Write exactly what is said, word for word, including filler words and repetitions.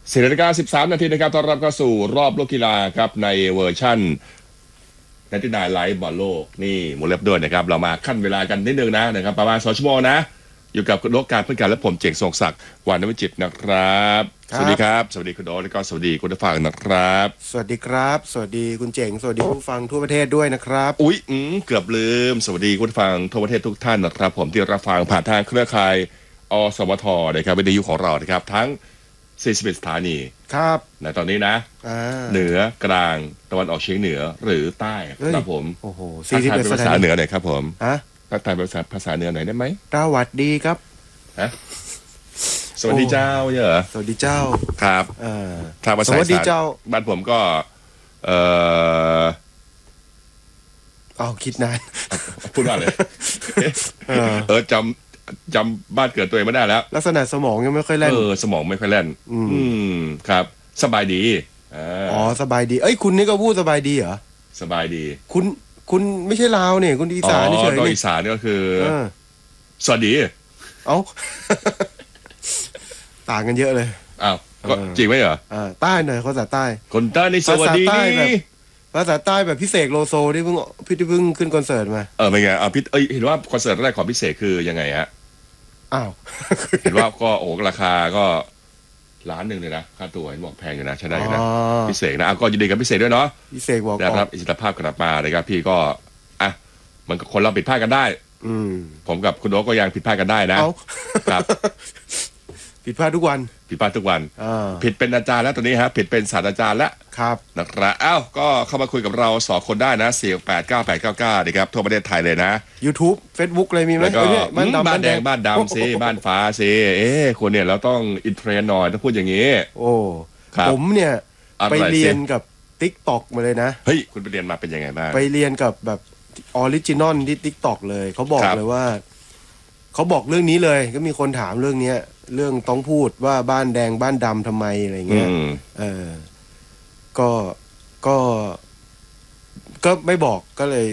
สี่นาฬิกาสิบสามนาทีนะครับต้อนรับเข้าสู่รอบโลกกีฬาครับในเวอร์ชั่นนัดที่นายไลฟ์บอลโลกนี่หมูเล็บด้วยนะครับเรามาขั้นเวลากันนิดนึงนะนะครับประมาณสองชั่วโมงนะอยู่กับคุณโลกการเพื่อนกันและผมเจ๋งทรงศักดิ์วานวิจิตรนะครับสวัสดีครับสวัสดีคุณโอ๊ตและก็สวัสดีคุณผู้ฟังนะครับสวัสดีครับสวัสดีคุณเจ๋งสวัสดีผู้ฟังทั่วประเทศด้วยนะครับอุ๊ยอืมเกือบลืมสวัสดีคุณผู้ฟังทั่วประเทศทุกท่านนะครับผมที่รับฟังผ่านทางเครือข่ายอสวทนะครับวิทยุของเรานะครับทั้งสี่สิบเอ็ดสถานีครับในตอนนี้นะเหนือกลางตะวันออกเฉียงเหนือหรือใต้ครับผมโอ้โหสี่สิบเอ็ดภาษาเหนือหน่อยครับผมฮะทักทายภาษาภาษาเหนือหน่อยได้ไหมสวัสดีครับฮะสวัสดีเจ้าเยอะสวัสดีเจ้าครับเออทางภาษาสวัสดีเจ้าบ้านผมก็เออเอาคิดนานพูดว่าอะไรเออจำจำบ้านเกิดตัวเองไม่ได้แล้วลักษณะสมองยังไม่ค่อยแล่นเออสมองไม่ค่อยแล่นอืมครับสบายดีอ๋อสบายดีเอ้ยคุณนี่ก็พูดสบายดีเหรอสบายดีคุณคุณไม่ใช่ลาวเนี่ยคุณอีสานนี่เฉยนี่อีสานนี่ก็คือสวัสดีเอ้าต่างกันเยอะเลยอ้าวก็จริงไหมเหรออ่าใต้หน่อยภาษาใต้คนใต้นี่สวัสดีภาษาใต้แบบพิเศษโลโซที่เพิ่งพี่ที่เพิ่งขึ้นคอนเสิร์ตมาเออเป็นไงอ่ะพี่เอ้ยเห็นว่าคอนเสิร์ตแรกของพิเศษคือยังไงฮะอ้าวเห็นว่าก็โอ้ราคาก็ล้านหนึ่งเลยนะค่าตัวเห็นบอกแพงอยู่นะใช่ได้นะพิเศษนะก็ยินดีกับพิเศษด้วยเนาะพิเศษบอกได้รับอิสรภาพกลับมาเลยครับพี่ก็อ่ะมันคนเราผิดพลาดกันได้อืมผมกับคุณโอ๊ก็ยังผิดพลาดกันได้นะครับผิดพลาดทุกวันผิดพลาดทุกวันผิดเป็นอาจารย์แล้วตอนนี้ฮะผิดเป็นศาสตราจารย์แล้วครับนะครับอ้าวก็เข้ามาคุยกับเราสองคนได้นะสี่แปดเก้าแปดเก้าเก้านะครับทั่วประเทศไทยเลยนะ YouTube Facebook อะไรมีไหมแล้วก็บ้านดำบ้านแดงบ้านดำสิบ้านฟ้าสิเอ๊ะคนเนี่ยเราต้องอินเทรนหน่อยต้องพูดอย่างนี้โอ้ผมเนี่ยไปเรียนกับ TikTok มาเลยนะเฮ้ยคุณไปเรียนมาเป็นยังไงบ้างไปเรียนกับแบบออริจินอลที่ TikTok เลยเขาบอกเลยว่าเขาบอกเรื่องนี้เลยก็มีคนถามเรื่องเนี้ยเรื่องต้องพูดว่าบ้านแดงบ้านดำทำไมอะไรเงี้ยเออก็ก็ก็ไม่บอกก็เลย